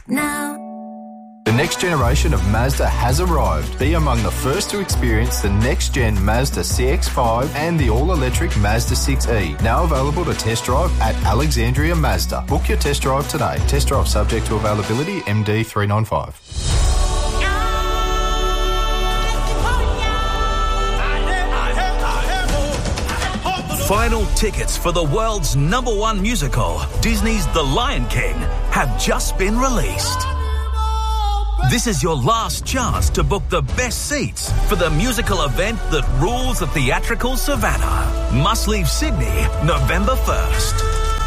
now. The next generation of Mazda has arrived. Be among the first to experience the next-gen Mazda CX-5 and the all-electric Mazda 6e. Now available to test drive at Alexandria Mazda. Book your test drive today. Test drive subject to availability, MD 395. Final tickets for the world's #1 musical, Disney's The Lion King, have just been released. This is your last chance to book the best seats for the musical event that rules the theatrical savannah. Must leave Sydney November 1st.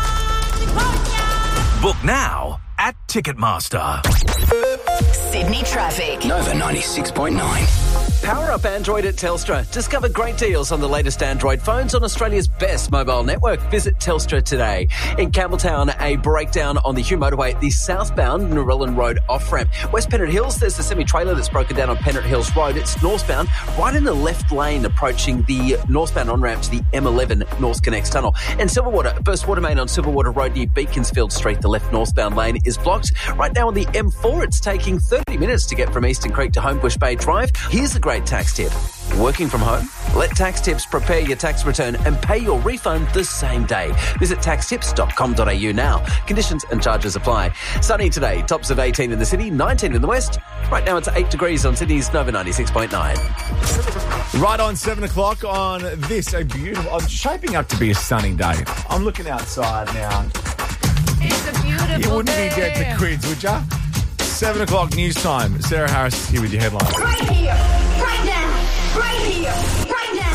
Book now at Ticketmaster. Sydney traffic. Nova 96.9. Power up Android at Telstra. Discover great deals on the latest Android phones on Australia's best mobile network. Visit Telstra today. In Campbelltown, a breakdown on the Hugh Motorway at the southbound Narellan Road off-ramp. West Pennant Hills, there's a semi-trailer that's broken down on Pennant Hills Road. It's northbound, right in the left lane approaching the northbound on-ramp to the M11 North Connects Tunnel. And Silverwater, a burst water main on Silverwater Road near Beaconsfield Street. The left northbound lane is blocked. Right now on the M4, it's taking 30 minutes to get from Eastern Creek to Homebush Bay Drive. Here's the great tax tip. Working from home? Let Tax Tips prepare your tax return and pay your refund the same day. Visit taxtips.com.au now. Conditions and charges apply. Sunny today, tops of 18 in the city, 19 in the west. Right now it's 8 degrees on Sydney's Nova 96.9. Right on 7 o'clock on this, a beautiful, shaping up to be a sunny day. I'm looking outside now. It's a beautiful You wouldn't day. be dead to quids, would ya? 7 o'clock news time. Sarah Harris is here with your headlines. Right here, right now, right here, right now.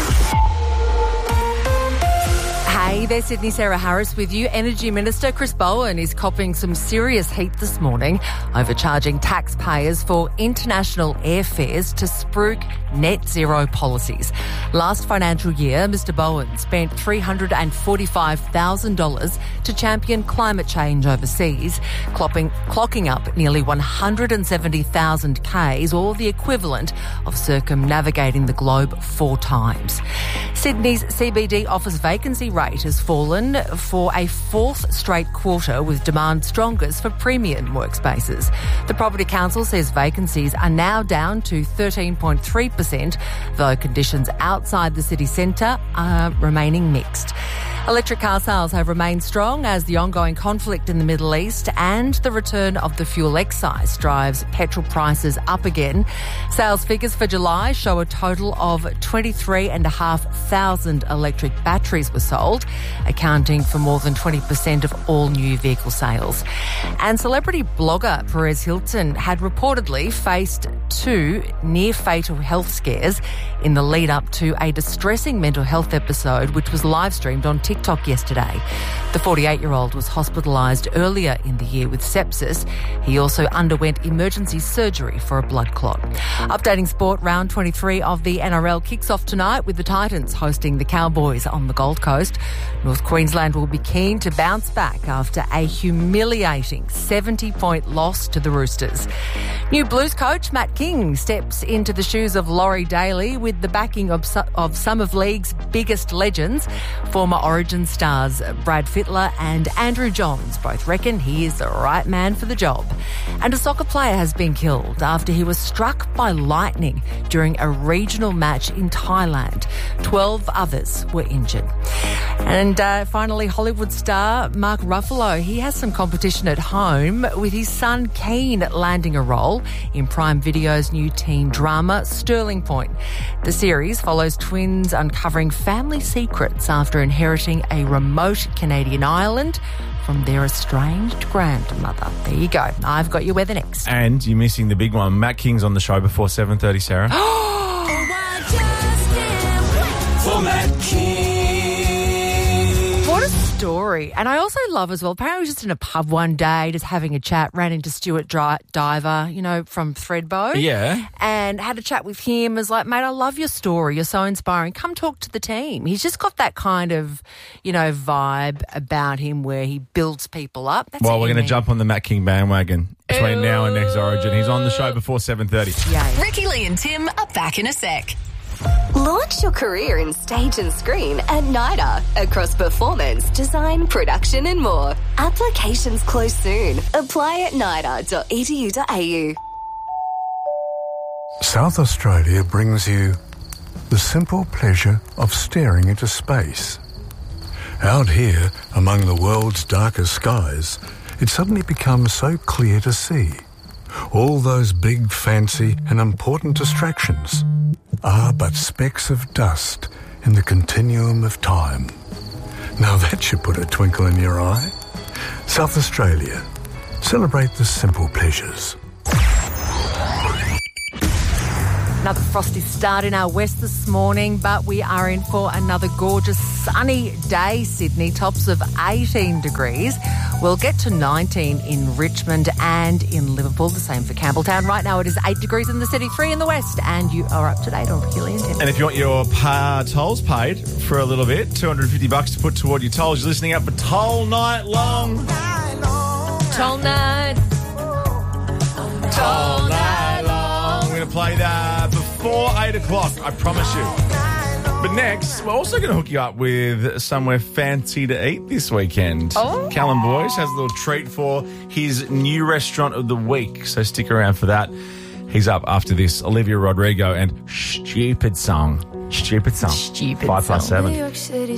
Hey there, Sydney, Sarah Harris with you. Energy Minister Chris Bowen is copping some serious heat this morning, overcharging taxpayers for international airfares to spruik net zero policies. Last financial year, Mr Bowen spent $345,000 to champion climate change overseas, clocking up nearly 170,000 Ks, or the equivalent of circumnavigating the globe 4 times. Sydney's CBD office vacancy rate has fallen for a 4th straight quarter, with demand strongest for premium workspaces. The Property Council says vacancies are now down to 13.3%, though conditions outside the city centre are remaining mixed. Electric car sales have remained strong as the ongoing conflict in the Middle East and the return of the fuel excise drives petrol prices up again. Sales figures for July show a total of 23,500 electric batteries were sold, accounting for more than 20% of all new vehicle sales. And celebrity blogger Perez Hilton had reportedly faced 2 near-fatal health scares in the lead-up to a distressing mental health episode which was live-streamed on TikTok yesterday. The 48-year-old was hospitalised earlier in the year with sepsis. He also underwent emergency surgery for a blood clot. Updating sport, round 23 of the NRL kicks off tonight with the Titans hosting the Cowboys on the Gold Coast. North Queensland will be keen to bounce back after a humiliating 70-point loss to the Roosters. New Blues coach Matt King steps into the shoes of Laurie Daly with the backing of some of League's biggest legends. Former Origin stars Brad Fittler and Andrew Johns both reckon he is the right man for the job. And a soccer player has been killed after he was struck by lightning during a regional match in Thailand. 12 others were injured. And finally, Hollywood star Mark Ruffalo, he has some competition at home with his son Keen landing a role in Prime Video's new teen drama Sterling Point. The series follows twins uncovering family secrets after inheriting a remote Canadian island from their estranged grandmother. There you go. I've got your weather next. And you're missing the big one. Matt King's on the show before 7:30, Sarah. For Matt King. What a story. And I also love as well, apparently I was just in a pub one day, just having a chat, ran into Stuart Diver, from Threadbow. Yeah. And had a chat with him. Was like, mate, I love your story. You're so inspiring. Come talk to the team. He's just got that kind of, vibe about him where he builds people up. That's Well, we're going to jump on the Matt King bandwagon between now and next Origin. He's on the show before 7:30. Yay. Ricky Lee and Tim are back in a sec. Launch your career in stage and screen at NIDA across performance, design, production and more. Applications close soon. Apply at nida.edu.au. South Australia brings you the simple pleasure of staring into space. Out here, among the world's darkest skies, it suddenly becomes so clear to see. All those big, fancy and important distractions are but specks of dust in the continuum of time. Now that should put a twinkle in your eye. South Australia. Celebrate the simple pleasures. Another frosty start in our west this morning, but we are in for another gorgeous sunny day. Sydney, tops of 18 degrees. We'll get to 19 in Richmond and in Liverpool. The same for Campbelltown. Right now it is 8 degrees in the city, 3 in the west, and you are up to date on Ricky Lee and Tim. And if you want your tolls paid for a little bit, $250 to put toward your tolls. You're listening up for Toll Night Long. Toll night. Toll Night Long. We're going to play that before 8 o'clock, I promise you. But next, we're also going to hook you up with somewhere fancy to eat this weekend. Oh. Callum Boyce has a little treat for his new restaurant of the week, so stick around for that. He's up after this. Olivia Rodrigo and Stupid Song. 5 past 7.